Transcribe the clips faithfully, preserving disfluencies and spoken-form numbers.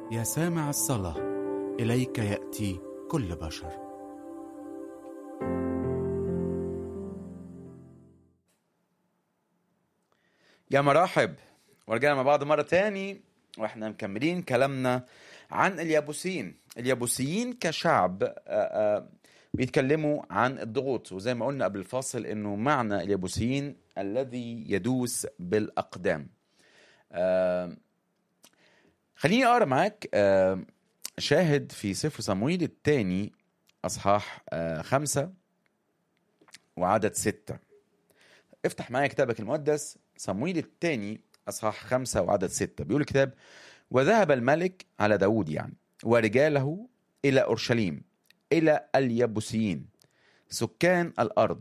يا سامع الصلاة، إليك يأتي كل بشر. يا مرحب، ورجعنا مع بعض مرة تاني واحنا مكملين كلامنا عن اليابوسيين. اليابوسيين كشعب آآ آآ بيتكلموا عن الضغوط، وزي ما قلنا قبل الفاصل انه معنى اليابوسيين الذي يدوس بالأقدام. خليني أقرأ معاك شاهد في سفر صموئيل الثاني أصحاح خمسة وعدد ستة. افتح معايا كتابك المقدس صموئيل الثاني أصحاح خمسة وعدد ستة. بيقول الكتاب: وذهب الملك على داود يعني ورجاله إلى أورشليم إلى اليابوسيين سكان الأرض.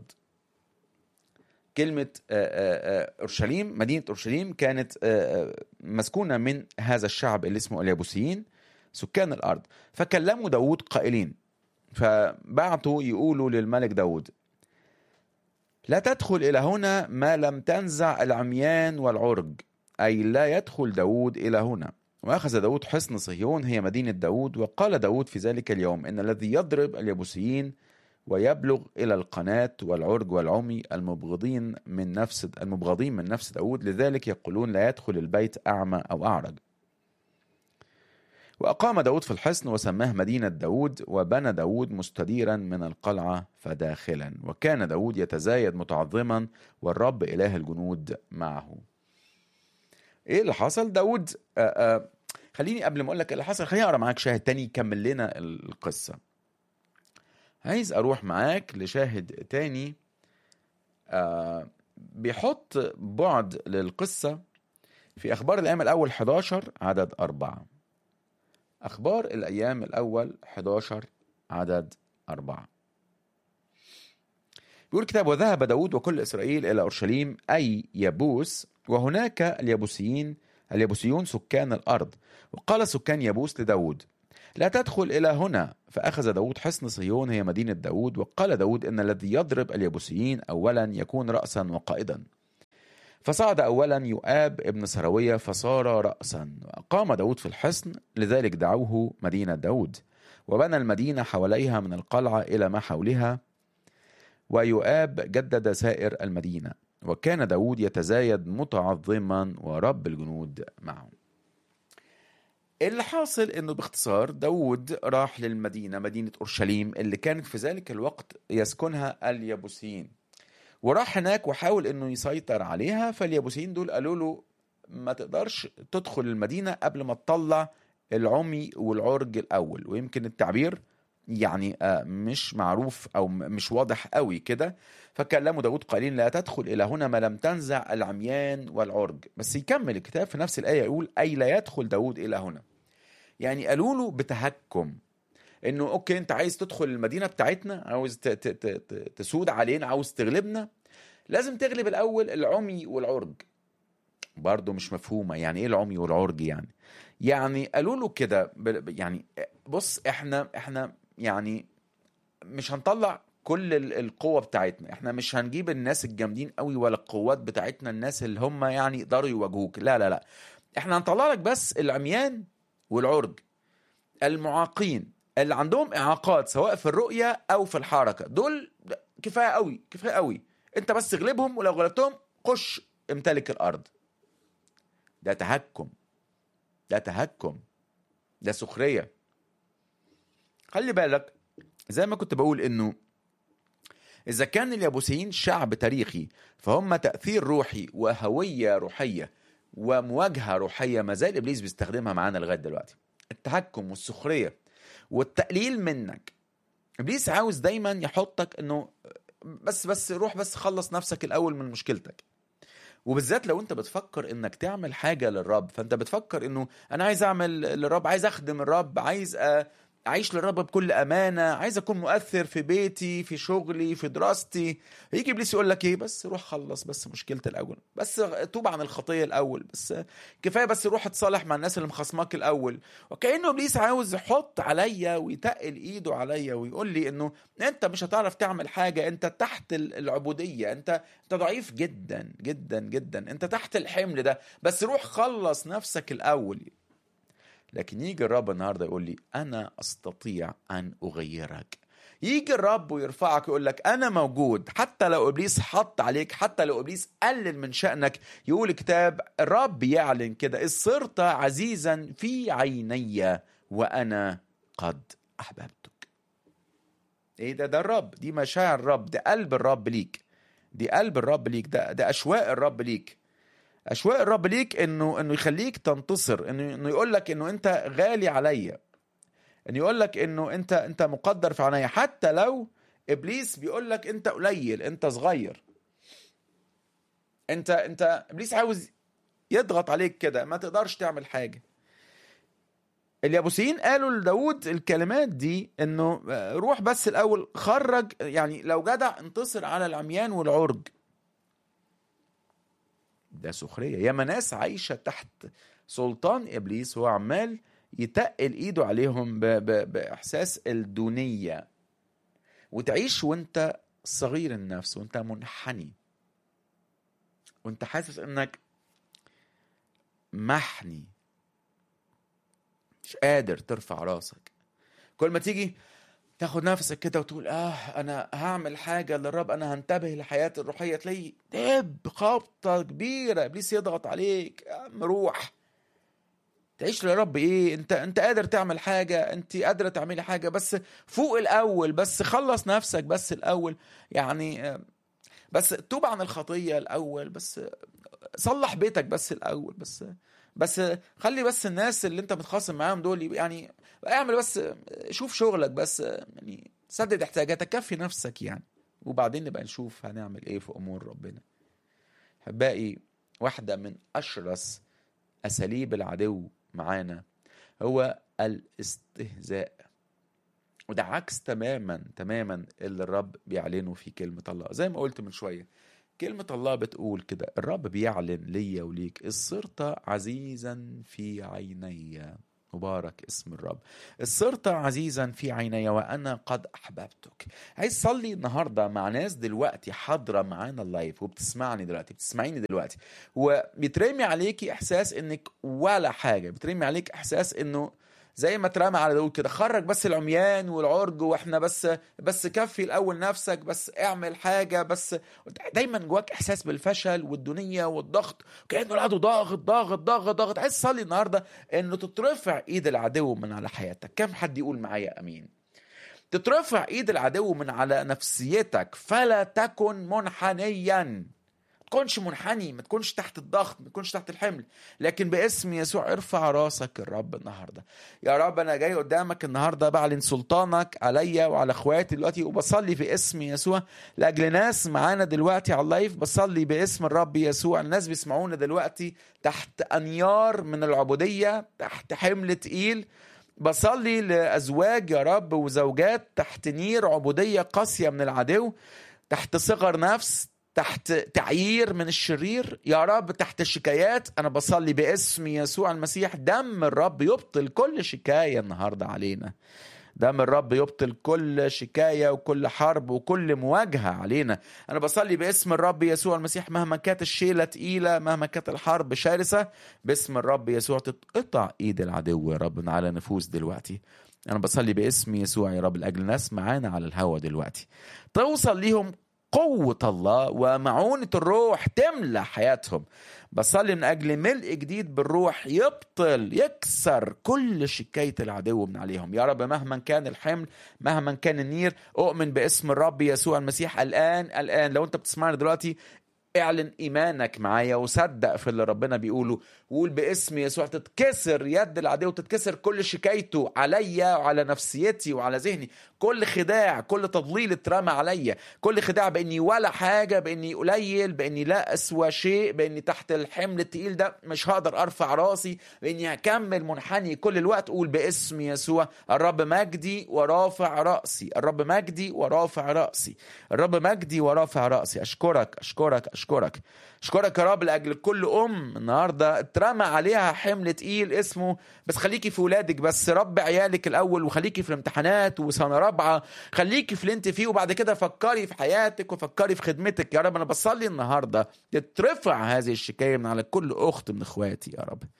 كلمة أورشليم، مدينة أورشليم كانت مسكونة من هذا الشعب اللي اسمه اليابوسيين سكان الأرض. فكلموا داود قائلين، فبعتوا يقولوا للملك داود: لا تدخل إلى هنا ما لم تنزع العميان والعرج، أي لا يدخل داود إلى هنا. وأخذ داود حصن صهيون هي مدينة داود. وقال داود في ذلك اليوم: إن الذي يضرب اليابوسيين ويبلغ إلى القناة والعرج والعمي المبغضين من نفس المبغضين من نفس داود، لذلك يقولون لا يدخل البيت أعمى أو أعرج. وأقام داود في الحصن وسماه مدينة داود، وبنى داود مستديرا من القلعة فداخلا. وكان داود يتزايد متعظما، والرب إله الجنود معه. إيه اللي حصل؟ داود آآ آآ خليني قبل ما أقول لك اللي حصل خليني أقرأ معاك شاهد تاني يكمل لنا القصة. عايز أروح معاك لشاهد تاني بيحط بعد للقصة في أخبار الأيام الأول حداشر عدد أربعة. أخبار الأيام الأول حداشر عدد أربعة. بيقول الكتاب: وذهب داود وكل إسرائيل إلى أورشليم أي يبوس، وهناك اليابوسيين اليابوسيون سكان الأرض. وقال سكان يبوس لداود: لا تدخل إلى هنا. فأخذ داود حصن صهيون هي مدينة داود. وقال داود: إن الذي يضرب اليابوسيين أولا يكون رأسا وقائدا. فصعد أولا يؤاب ابن سروية فصار رأسا. وأقام داود في الحصن، لذلك دعوه مدينة داود. وبنى المدينة حواليها من القلعة إلى ما حولها، ويؤاب جدد سائر المدينة. وكان داود يتزايد متعظما، ورب الجنود معه. اللي حاصل انه باختصار داود راح للمدينة مدينة أورشليم اللي كانت في ذلك الوقت يسكنها اليابوسيين، وراح هناك وحاول انه يسيطر عليها. فاليابوسيين دول قالوا له: ما تقدرش تدخل المدينة قبل ما تطلع العمي والعرج الأول. ويمكن التعبير يعني مش معروف أو مش واضح قوي كده. فكلموا داود قائلين: لا تدخل إلى هنا ما لم تنزع العميان والعرج. بس يكمل الكتاب في نفس الآية يقول: أي لا يدخل داود إلى هنا. يعني قالوا له بتهكم انه اوكي انت عايز تدخل المدينة بتاعتنا، عاوز تسود علينا، عاوز تغلبنا، لازم تغلب الاول العمي والعرج. برضو مش مفهومة يعني ايه العمي والعرج. يعني يعني قالوا له كده يعني بص احنا احنا يعني مش هنطلع كل القوة بتاعتنا، احنا مش هنجيب الناس الجامدين قوي ولا القوات بتاعتنا الناس اللي هم يعني يقدروا يواجهوك، لا لا لا، احنا هنطلع لك بس العميان والعرج، المعاقين اللي عندهم إعاقات سواء في الرؤية أو في الحركة. دول كفاية قوي كفاية قوي، انت بس غلبهم، ولو غلبتهم خش امتلك الأرض. ده تهكم، ده تهكم، ده سخرية. خلي بالك زي ما كنت بقول انه إذا كان اليابوسيين شعب تاريخي فهم تأثير روحي وهوية روحية ومواجهة روحية ما زال إبليس بيستخدمها معانا لغاية دلوقتي. التهكم والسخرية والتقليل منك. إبليس عاوز دايما يحطك انه بس بس روح بس خلص نفسك الأول من مشكلتك. وبالذات لو انت بتفكر انك تعمل حاجة للرب، فانت بتفكر انه انا عايز اعمل للرب، عايز اخدم الرب، عايز اعيش للرب بكل امانة، عايز اكون مؤثر في بيتي في شغلي في دراستي. يجي ابليس يقول لك ايه؟ بس روح خلص بس مشكلتك الاول، بس توب عن الخطية الاول، بس كفاية بس روح اتصالح مع الناس اللي مخصماك الاول. وكأنه ابليس عاوز يحط عليا ويتقل ايده عليا ويقول لي انه انت مش هتعرف تعمل حاجة، انت تحت العبودية، انت انت ضعيف جدا جدا جدا، انت تحت الحمل ده، بس روح خلص نفسك الاول. لكن يجي الرب النهاردة يقول لي أنا أستطيع أن أغيرك. يجي الرب ويرفعك ويقول لك أنا موجود، حتى لو إبليس حط عليك، حتى لو إبليس قلل من شأنك. يقول الكتاب الرب يعلن كده: إذ صرت عزيزا في عيني وأنا قد أحببتك. إيه ده؟ ده الرب، دي مشاعر الرب، ده قلب الرب ليك، دي قلب الرب ليك، ده ده أشواق الرب ليك. أشواق الرب ليك إنه إنه يخليك تنتصر، إنه إنه يقول لك إنه أنت غالي عليا، إنه يقول لك إنه أنت أنت مقدر في عينيا، حتى لو إبليس بيقول لك أنت قليل، أنت صغير، أنت أنت إبليس عاوز يضغط عليك كده، ما تقدرش تعمل حاجة. اليابوسيين قالوا لداود الكلمات دي إنه روح بس الأول خرج، يعني لو جدع انتصر على العميان والعرج. ده سخرية. ياما ناس عايشة تحت سلطان إبليس وهو عمال يتقل إيده عليهم ب ب بإحساس الدونية، وتعيش وانت صغير النفس، وانت منحني، وانت حاسس انك محني، مش قادر ترفع راسك. كل ما تيجي تاخد نفسك كده وتقول اه انا هعمل حاجة للرب، انا هنتبه لحياتي الروحية، تلاقي دب خبطة كبيرة، ابليس يضغط عليك: يا عم روح تعيش للرب. ايه انت انت قادر تعمل حاجة، انت قادرة تعملي حاجة، بس فوق الاول، بس خلص نفسك بس الاول، يعني بس توب عن الخطية الاول، بس صلح بيتك بس الاول، بس بس خلي بس الناس اللي انت متخاصم معاهم دول يعني اعمل، بس شوف شغلك، بس يعني سدد احتياجاتك، كفي نفسك يعني، وبعدين نبقى نشوف هنعمل ايه في امور ربنا. باقي واحدة من اشرس اساليب العدو معانا هو الاستهزاء، وده عكس تماما تماما اللي الرب بيعلنه في كلمة الله. زي ما قلت من شوية، كلمة الله بتقول كده: الرب بيعلن ليا وليك: إذ صرت عزيزا في عيني. مبارك اسم الرب. إذ صرت عزيزا في عيني وأنا قد أحببتك. عايز صلي النهاردة مع ناس دلوقتي حاضرة معانا اللايف وبتسمعني دلوقتي، بتسمعيني دلوقتي، وبيترمي عليكي إحساس إنك ولا حاجة، بيترمي عليك إحساس إنه زي ما ترمى على داود كده: خرج بس العميان والعرج، واحنا بس بس كفي الاول نفسك، بس اعمل حاجه، بس دايما جواك احساس بالفشل والدنيا والضغط، كانه العدو ضاغط ضاغط ضاغط ضاغط. عايز تصلي النهارده انه تترفع ايد العدو من على حياتك. كم حد يقول معايا امين؟ تترفع ايد العدو من على نفسيتك، فلا تكن منحنيا. ما تكونش منحني، ما تكونش تحت الضغط، ما تكونش تحت الحمل، لكن باسم يسوع ارفع راسك الرب النهارده. يا رب انا جاي قدامك النهارده بعلن سلطانك عليا وعلى اخواتي دلوقتي، وبصلي في اسم يسوع لاجل ناس معانا دلوقتي على اللايف. بصلي باسم الرب يسوع الناس بيسمعونا دلوقتي تحت انيار من العبوديه، تحت حمل تقيل. بصلي لازواج يا رب وزوجات تحت نير عبوديه قاسيه من العدو، تحت صغر نفس، تحت تعيير من الشرير يا رب، تحت شكايات. أنا بصلي باسم يسوع المسيح دم الرب يبطل كل شكاية النهاردة علينا. دم الرب يبطل كل شكاية وكل حرب وكل مواجهة علينا. أنا بصلي باسم الرب يسوع المسيح مهما كانت الشيلة تقيلة، مهما كانت الحرب شرسة، باسم الرب يسوع تتقطع إيد العدو يا رب على نفوس دلوقتي. أنا بصلي باسم يسوع يا رب لأجل ناس معانا على الهوا دلوقتي توصل ليهم قوة الله ومعونة الروح تملى حياتهم. بصلي من أجل ملء جديد بالروح يبطل يكسر كل شكاية العدو من عليهم يا رب، مهما كان الحمل، مهما كان النير. أؤمن باسم الرب يسوع المسيح الآن الآن لو أنت بتسمعني دلوقتي اعلن إيمانك معايا وصدق في اللي ربنا بيقوله، وقول باسم يسوع تتكسر يد العدو، تتكسر كل شكايته عليا وعلى نفسيتي وعلى ذهني، كل خداع، كل تضليل اترمى عليا، كل خداع بإني ولا حاجة، بإني قليل، بإني لا أسوى شيء، بإني تحت الحمل التقيل ده مش هقدر أرفع راسي، بإني هكمل منحني كل الوقت. قول باسم يسوع: الرب مجدي ورافع رأسي، الرب مجدي ورافع رأسي، الرب مجدي ورافع رأسي. أشكرك أشكرك أشكرك أشكرك يا رب لأجل كل أم النهاردة اترمى عليها حمل تقيل اسمه بس خليكي في ولادك، بس رب عيالك الأول، وخليكي في الامتحانات وسنة رابعة، خليكي في اللي انت فيه، وبعد كده فكري في حياتك وفكري في خدمتك يا رب. أنا بصلي النهاردة تترفع هذه الشكاية من على كل أخت من إخواتي يا رب.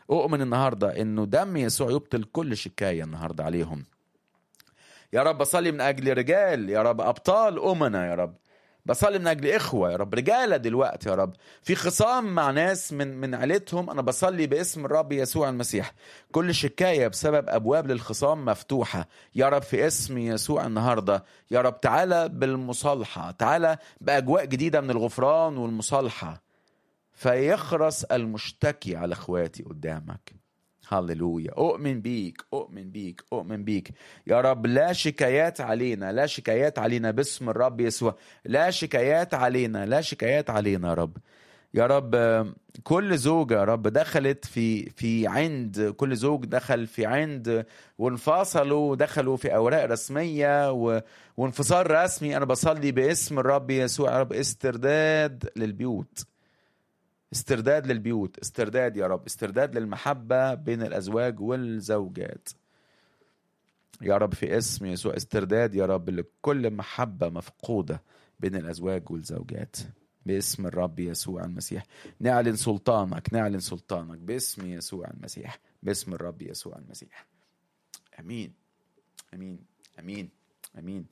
أؤمن النهاردة إنه دم يسوع يبطل كل شكاية النهاردة عليهم. يا رب بصلي من أجل رجال يا رب، أبطال أمنا يا رب، بصلي من أجل إخوة يا رب، رجالة دلوقتي يا رب في خصام مع ناس من من عيلتهم. أنا بصلي باسم الرب يسوع المسيح كل شكاية بسبب أبواب للخصام مفتوحة يا رب في اسم يسوع النهاردة. يا رب تعالى بالمصالحة، تعالى بأجواء جديدة من الغفران والمصالحة، فيخرس المشتكي على اخواتي قدامك. هللويا. أؤمن بيك أؤمن بيك أؤمن بيك يا رب. لا شكايات علينا، لا شكايات علينا باسم الرب يسوع، لا شكايات علينا، لا شكايات علينا يا رب. يا رب كل زوجة يا رب دخلت في في عند، كل زوج دخل في عند وانفصلوا، دخلوا في أوراق رسمية و... وانفصال رسمي، أنا بصلي باسم الرب يسوع يا رب استرداد للبيوت، استرداد للبيوت، استرداد يا رب، استرداد للمحبة بين الأزواج والزوجات يا رب في اسم يسوع. استرداد يا رب لكل محبة مفقودة بين الأزواج والزوجات باسم الرب يسوع المسيح. نعلن سلطانك، نعلن سلطانك باسم يسوع المسيح، باسم الرب يسوع المسيح. أمين أمين أمين أمين.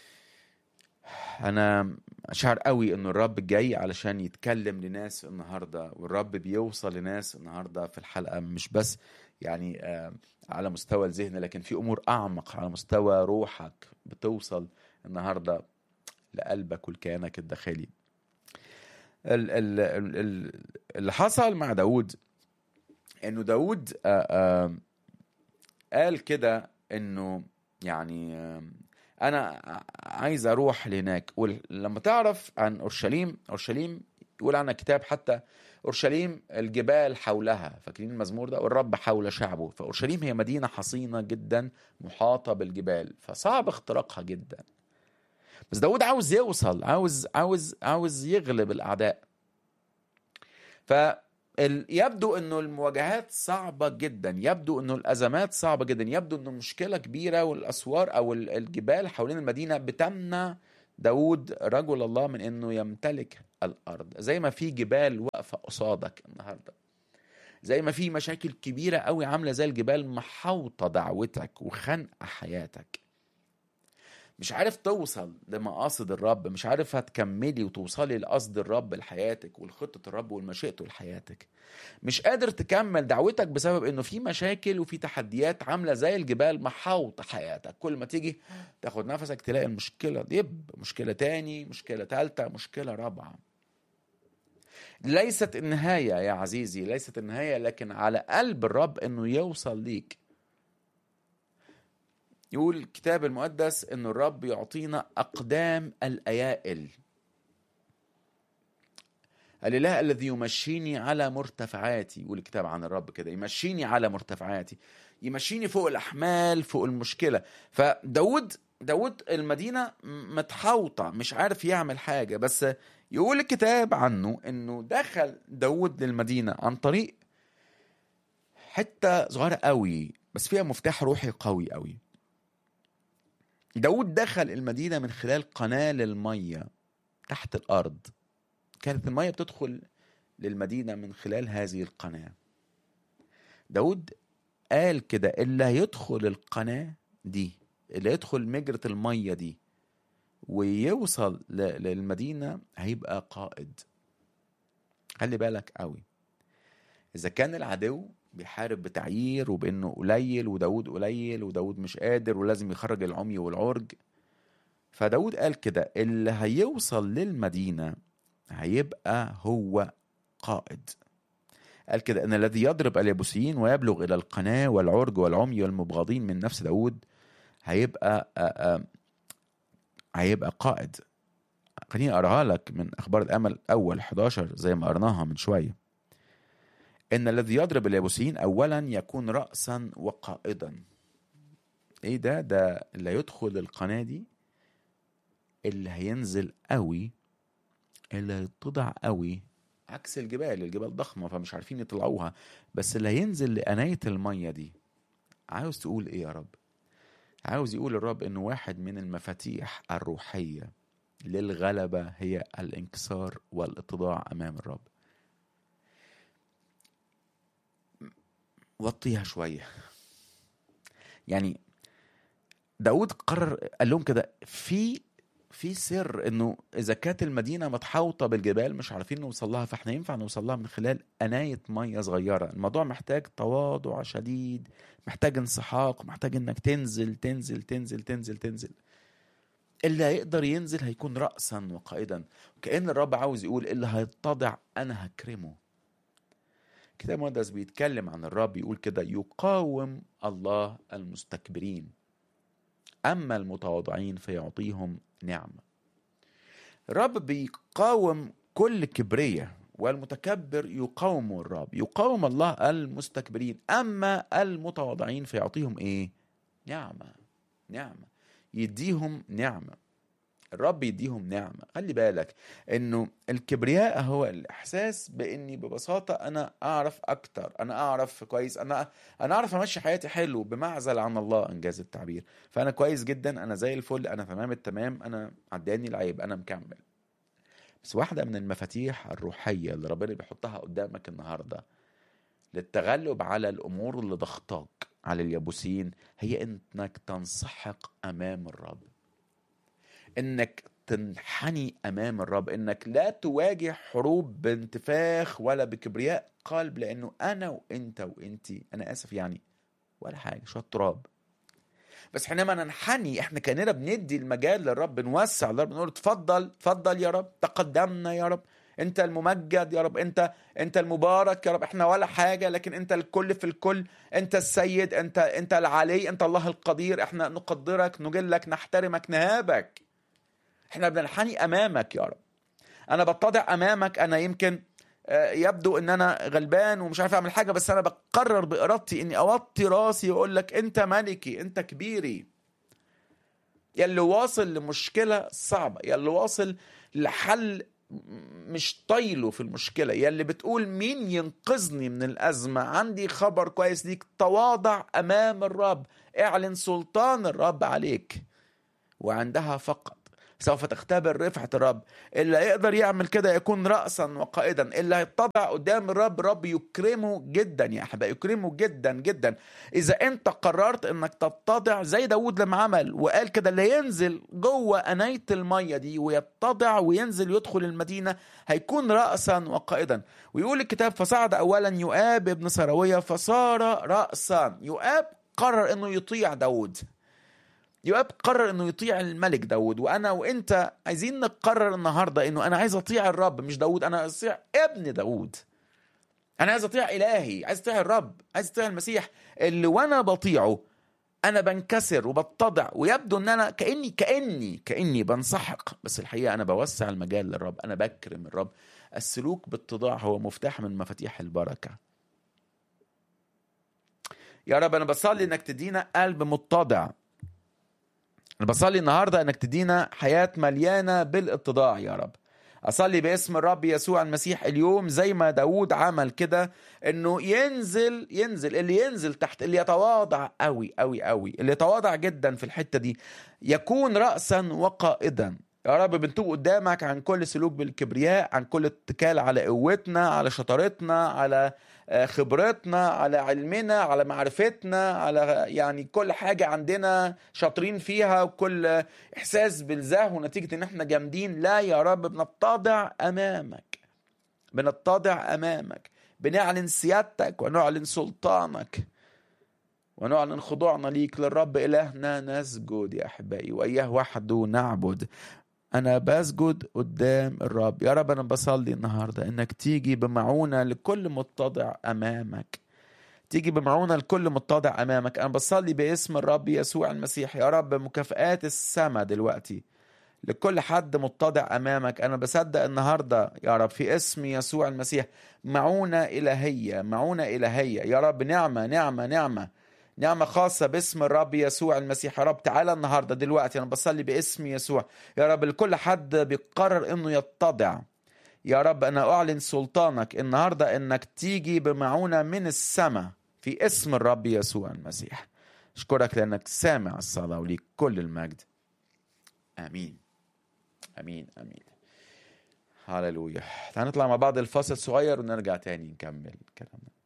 أنا أشعر قوي إنه الرب جاي علشان يتكلم لناس النهاردة، والرب بيوصل لناس النهاردة في الحلقة، مش بس يعني على مستوى الذهن، لكن في أمور أعمق على مستوى روحك بتوصل النهاردة لقلبك والكيانك الداخلي. اللي حصل مع داود إنه داود قال كده إنه يعني أنا عايز أروح لهناك. ولما تعرف عن أورشليم، أورشليم يقول عنها الكتاب حتى أورشليم الجبال حولها، فاكرين المزمور ده؟ والرب حول شعبه. فأورشليم هي مدينة حصينة جدا محاطة بالجبال، فصعب اختراقها جدا. بس داود عاوز يوصل، عاوز عاوز عاوز يغلب الأعداء. ف يبدو انه المواجهات صعبة جدا، يبدو انه الازمات صعبة جدا، يبدو انه مشكلة كبيرة، والاسوار او الجبال حوالين المدينة بتمنع داود رجل الله من انه يمتلك الارض. زي ما في جبال واقفة قصادك النهاردة، زي ما في مشاكل كبيرة قوي عاملة زي الجبال محوطة دعوتك وخنقة حياتك، مش عارف توصل لمقاصد الرب، مش عارف هتكملي وتوصلي لقصد الرب لحياتك والخطة الرب والمشيئته لحياتك، مش قادر تكمل دعوتك بسبب انه في مشاكل وفي تحديات عاملة زي الجبال محاوطة حياتك. كل ما تيجي تاخد نفسك تلاقي المشكلة ديب، مشكلة تاني، مشكلة تالتة، مشكلة رابعة. ليست النهاية يا عزيزي، ليست النهاية، لكن على قلب الرب انه يوصل ليك. يقول الكتاب المقدس إنه الرب يعطينا أقدام الأيائل، الإله الذي يمشيني على مرتفعاتي. يقول الكتاب عن الرب كده، يمشيني على مرتفعاتي، يمشيني فوق الأحمال، فوق المشكلة. فداود داود المدينة متحوطة، مش عارف يعمل حاجة، بس يقول الكتاب عنه إنه دخل داود للمدينة عن طريق حتة صغيرة قوي بس فيها مفتاح روحي قوي قوي. داود دخل المدينة من خلال قناة للمية تحت الأرض، كانت المية بتدخل للمدينة من خلال هذه القناة. داود قال كده، اللي هيدخل القناة دي، اللي يدخل مجرة المية دي ويوصل للمدينة هيبقى قائد. خلي بالك قوي، إذا كان العدو بيحارب بتعيير وبإنه قليل وداود قليل وداود مش قادر ولازم يخرج العمي والعرج، فداود قال كده، اللي هيوصل للمدينة هيبقى هو قائد. قال كده، أن الذي يضرب اليبوسيين ويبلغ إلى القناة والعرج والعمي والمبغضين من نفس داود هيبقى آآ آآ هيبقى قائد. خليني أقراها لك من أخبار الأمل أول إحدى عشر زي ما قرناها من شوية. إن الذي يضرب اليبوسيين أولا يكون رأسا وقائدا. إيه ده؟ ده اللي يدخل القناة دي اللي هينزل قوي، اللي هيتضع قوي، عكس الجبال. الجبال ضخمة فمش عارفين يطلعوها، بس اللي هينزل لقناية المية دي. عاوز تقول إيه يا رب؟ عاوز يقول الرب إنه واحد من المفاتيح الروحية للغلبة هي الانكسار والاتضاع أمام الرب. وطيها شوية. يعني داود قرر، قال لهم كده في في سر انه اذا كانت المدينه متحوطه بالجبال مش عارفين نوصل لها، فاحنا ينفع نوصل لها من خلال قنايه ميه صغيره. الموضوع محتاج تواضع شديد، محتاج انسحاق، محتاج انك تنزل تنزل تنزل تنزل تنزل. اللي هيقدر ينزل هيكون رأسا وقائدا. كأن الرب عاوز يقول اللي هيتضع انا هكرمه. كتاب المقدس بيتكلم عن الرب، يقول كده يقاوم الله المستكبرين أما المتواضعين فيعطيهم نعمة. الرب بيقاوم كل كبرية، والمتكبر يقاوم الرب. يقاوم الله المستكبرين، أما المتواضعين فيعطيهم إيه؟ نعمة. نعمة، يديهم نعمة. الرب يديهم نعمة. خلي بالك انه الكبرياء هو الاحساس باني ببساطة انا اعرف اكتر، انا اعرف كويس، انا انا اعرف امشي حياتي حلو بمعزل عن الله انجاز التعبير. فانا كويس جدا، انا زي الفل، انا تمام التمام، انا عداني العيب، انا مكمل. بس واحدة من المفاتيح الروحية اللي ربنا بيحطها قدامك النهاردة للتغلب على الامور اللي ضغطاك على اليابوسين هي انك تنسحق امام الرب، انك تنحني امام الرب، انك لا تواجه حروب بانتفاخ ولا بكبرياء قلب، لانه انا وانت وانتي، انا اسف يعني ولا حاجه، شويه تراب. بس حينما ننحني احنا كاننا بندي المجال للرب، بنوسع للرب، بنقول اتفضل اتفضل يا رب، تقدمنا يا رب، انت الممجد يا رب، انت انت المبارك يا رب، احنا ولا حاجه لكن انت الكل في الكل، انت السيد، انت انت العلي، انت الله القدير، احنا نقدرك نجلك نحترمك نهابك. احنا بننحني امامك يا رب. انا بتضع امامك، انا يمكن يبدو ان انا غلبان ومش عارف اعمل حاجه، بس انا بقرر بارادتي اني اوطي راسي واقول لك انت ملكي، انت كبيري، يلي واصل لمشكله صعبه، يلي واصل لحل مش طايله في المشكله، يلي بتقول مين ينقذني من الازمه. عندي خبر كويس ليك، تواضع امام الرب، اعلن سلطان الرب عليك، وعندها فقط سوف تختبر رفعة الرب. اللي يقدر يعمل كده يكون رأسا وقائدا. اللي هيتضع قدام الرب الرب يكرمه جدا يا أحبائي، يكرمه جدا جدا. إذا أنت قررت أنك تتضع زي داود لما عمل وقال كده، اللي ينزل جوه أناية المية دي ويتضع وينزل يدخل المدينة هيكون رأسا وقائدا. ويقول الكتاب فصعد أولا يؤاب ابن سراوية فصار رأسا. يؤاب قرر أنه يطيع داود، يؤاب قرر انه يطيع الملك داود. وانا وانت عايزين نقرر النهاردة انه انا عايز اطيع الرب، مش داود، انا عايز اطيع ابن داود، انا عايز اطيع الهي، عايز اطيع الرب، عايز اطيع المسيح اللي وانا بطيعه انا بنكسر وبتضع، ويبدو ان انا كأني كأني كأني بنسحق، بس الحقيقة انا بوسع المجال للرب، انا بكرم الرب. السلوك بالتضاع هو مفتاح من مفاتيح البركة. يا رب انا بصلي انك تدينا قلب متضع. أنا بصلي النهاردة أنك تدينا حياة مليانة بالاتضاع يا رب. أصلي باسم الرب يسوع المسيح اليوم زي ما داود عمل كده، أنه ينزل ينزل اللي ينزل تحت، اللي يتواضع قوي قوي قوي، اللي يتواضع جدا في الحتة دي يكون رأسا وقائدا. يا رب بنتوب قدامك عن كل سلوك بالكبرياء، عن كل اتكال على قوتنا، على شطارتنا، على خبرتنا، على علمنا، على معرفتنا، على يعني كل حاجة عندنا شاطرين فيها، وكل إحساس بالزهو نتيجة إن احنا جامدين. لا يا رب، بنتضع أمامك، بنتضع أمامك، بنعلن سيادتك ونعلن سلطانك ونعلن خضوعنا ليك. للرب إلهنا نسجد يا أحبائي، وإياه وحده نعبد. أنا بسجد قدام الرب. يا رب أنا بصلي النهاردة إنك تيجي بمعونة لكل متضع أمامك، تيجي بمعونة لكل متضع أمامك. أنا بصلي باسم الرب يسوع المسيح يا رب مكافآت السماء دلوقتي لكل حد متضع أمامك. أنا بصدق النهاردة يا رب في اسم يسوع المسيح معونة إلهية، معونة إلهية يا رب، نعمة نعمة نعمة نعمة خاصة باسم الرب يسوع المسيح. يا رب تعالى النهاردة دلوقتي أنا بصلي باسم يسوع يا رب لكل حد بيقرر إنه يتضع. يا رب أنا أعلن سلطانك النهاردة إنك تيجي بمعونة من السماء في اسم الرب يسوع المسيح. أشكرك لأنك سامع الصلاة وليك كل المجد. آمين آمين آمين. هاللويا. تعالوا نطلع مع بعض الفاصل صغير ونرجع تاني نكمل كلامنا.